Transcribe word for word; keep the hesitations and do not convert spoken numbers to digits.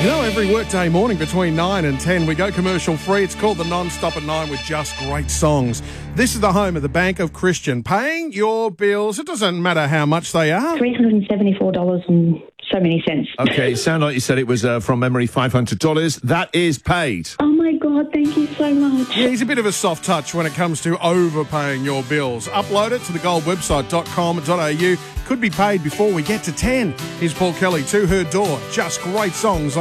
You know, every workday morning between nine and ten, we go commercial free. It's called the Non-Stop at nine with just great songs. This is the home of the Bank of Christian. Paying your bills, it doesn't matter how much they are. three hundred seventy-four dollars and so many cents. Okay, sound like you said it was, uh, from memory, five hundred dollars. That is paid. Oh, my God, thank you so much. Yeah, he's a bit of a soft touch when it comes to overpaying your bills. Upload it to the gold website dot com dot a u. Could be paid before we get to ten. Here's Paul Kelly, To Her Door. Just great songs on